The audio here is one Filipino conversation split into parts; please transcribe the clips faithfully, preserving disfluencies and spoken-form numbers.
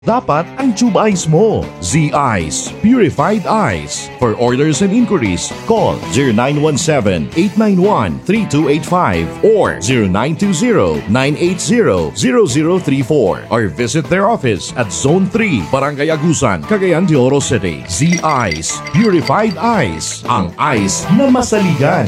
Dapat ang tube ice mo. Z-Ice Purified Ice. For orders and inquiries, call zero nine one seven, eight nine one, three two eight five or zero nine two zero, nine eight zero, zero zero three four or visit their office at Zone three, Barangay Agusan, Cagayan de Oro City. Z-Ice Purified Ice. Ang ice na masaligan.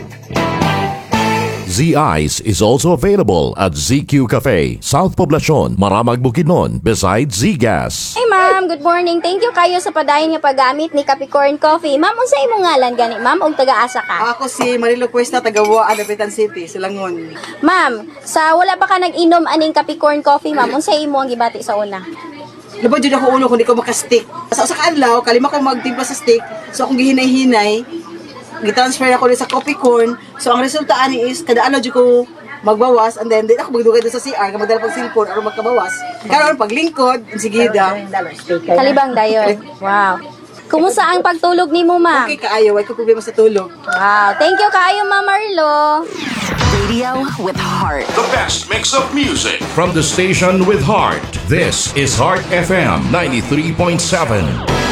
Z-Ice is also available at Z Q Cafe, South Poblacion, Maramag, Bukidnon, beside Z-Gas. Hey ma'am, good morning. Thank you kayo sa padayon nga paggamit ni Capricorn Coffee. Ma'am, unsa imong ngalan gani? Ma'am, og taga-asa ka? Ako si Marilo Cuesta, taga-Wa, Adapitan City, Silangon. Ma'am, sa wala pa ka nag-inom aning Capricorn Coffee, ma'am, unsa imo ang gibati sa una? Lubad yun ako ulo kung di ko makastick. Sa usa ka adlaw, kalima ko magtimpla sa stick, so akong gihinay-hinay, gitransfer ako rin sa coffee corn. So ang resulta ani is kada ano jud ko magbawas and then di ako magdugay doon sa C R nga magdala pag cellphone aron magkabawas. Karon paglingkod insigida Kalibang dayon. Wow. Kumusta ang pagtulog nimo, ma'am? okay kaayo, way ko problema sa tulog. Wow. Thank you kaayo, Ma'am Marlo. Radio with heart. The best mix of music from the station with heart. This is Heart F M ninety-three point seven.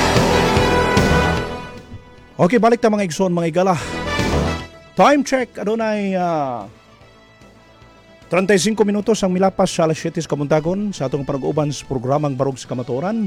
Okay, balik ta mga igsoon, mga igala. Time check, adunay uh, thirty-five minutos ang milapas sa alas siyete sa Kamuntagon sa atong panag-uban sa programang Barog sa Kamatuoran.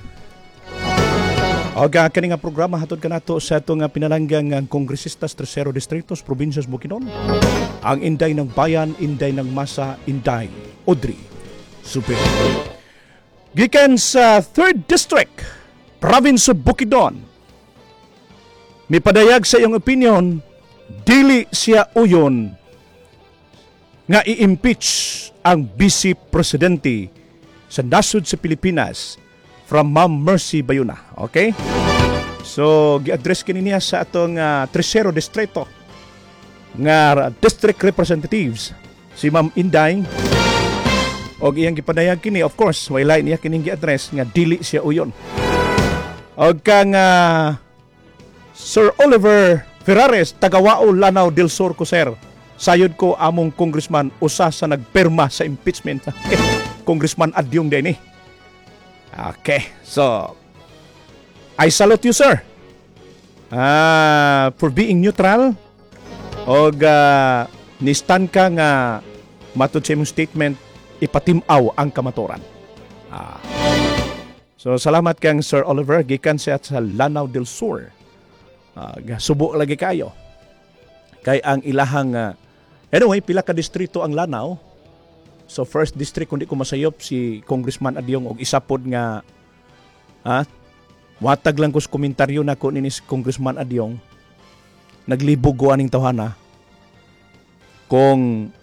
Og uh, kani nga programa hatod kanato sa atong uh, pinalanggang uh, kongresistas Tercero Distritos, Provinsias Bukidnon. Ang Inday ng Bayan, Inday ng Masa, Inday, Audrey Super. Gikan sa third District, Province of Bukidnon. Mipadayag sa iyong opinion, dili siya uyon nga i-impeach ang Vice Presidente sa nasod sa Pilipinas from Ma'am Mercy Bayuna. Okay? So, gi-address kini niya sa atong uh, Tercero Distrito nga district representatives si Ma'am Inday. Og iyang gipadayag kini, of course, wala niya kining gi-address nga dili siya uyon. Og kang uh, Sir Oliver Ferrares, taga-Wao, Lanao del Sur ko, sir. Sayod ko among congressman usa sa nagperma sa impeachment. Congressman Adyong din eh. Okay, so I salute you, sir. Uh, for being neutral. Og uh, ni-stand ka nga matod sa imong statement, ipatimaw ang kamaturan. Ah. So salamat kang Sir Oliver, gikan siya sa Lanao del Sur. Uh, subo lagi kayo kay ang ilahang uh, anyway pila ka distrito ang Lanao. So first district kundi ko masayop si Congressman Adyong og isa pod nga ha watag lang ko sa komentaryo nako ni Congressman Adyong naglibog ko aning tawhana kung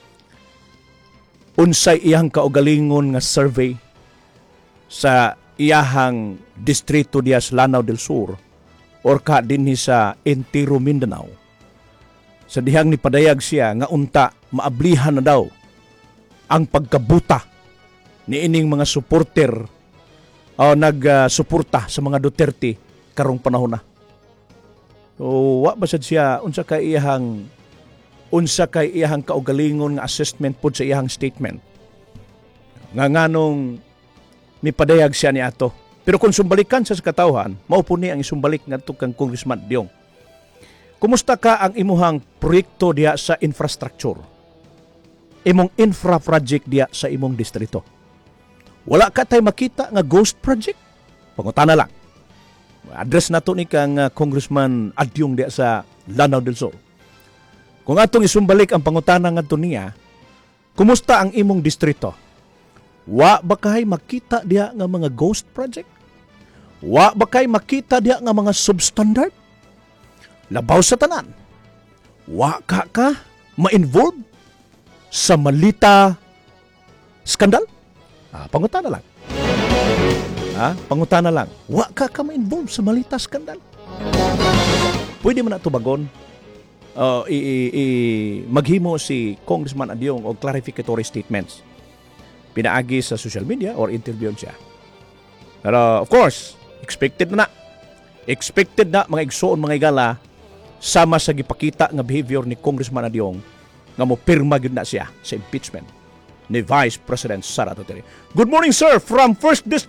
unsay iyang kaugalingon nga survey sa iyahang distrito diya sa Lanao del Sur or ka dinhi sa Entero Mindanao. Sa dihang ni padayag siya nga unta maablihan na daw ang pagkabuta ni ining mga supporter o uh, nagsuporta uh, sa mga Duterte karong panahon na. So wa ba sad siya unsa kay iyang unsa kay iyang kaugalingon nga assessment pod sa iyang statement. Nga nganong ni padayag siya ni ato. Pero kung sumbalikan sa katawhan, maupo ni ang isumbalik ngadto kang Congressman Adyong. Kumusta ka ang imuhang proyekto diya sa infrastructure? Imong infra project diya sa imong distrito. Wala ka tay makita nga ghost project? Pangutana lang. Address nato ni kang uh, Congressman Adyong diya sa Lanao del Sur. Kung atong isumbalik ang pangutana ngadto niya, kumusta ang imong distrito? Wa ba kay makita diya nga mga ghost project? Wa ba kay makita diya nga mga substandard? Labaw sa tanan. Wa ka ka ma-involve sa malita skandal? Ah, pangutana lang. Ah, pangutana lang. Wa ka ka ma-involve sa malita skandal? Pwede man na tubagon. Uh, i, i, i, maghimo si Congressman Adyong og clarificatory statements. Pinaagi sa social media or interview siya. Pero of course, expected na na. Expected na mga igsoon mga igala sama sa gipakita nga behavior ni Congressman Adyong nga mo pirma gyud na siya sa impeachment. ni Vice President Sara Duterte. Good morning, sir, from First District